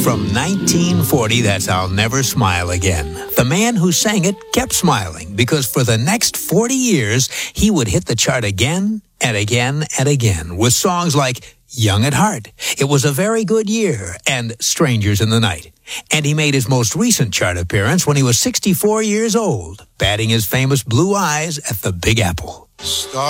From 1940, that's I'll Never Smile Again. The man who sang it kept smiling because for the next 40 years, he would hit the chart again and again and again with songs like Young at Heart, It Was a Very Good Year, and Strangers in the Night. And he made his most recent chart appearance when he was 64 years old, batting his famous Blue Eyes at the Big Apple.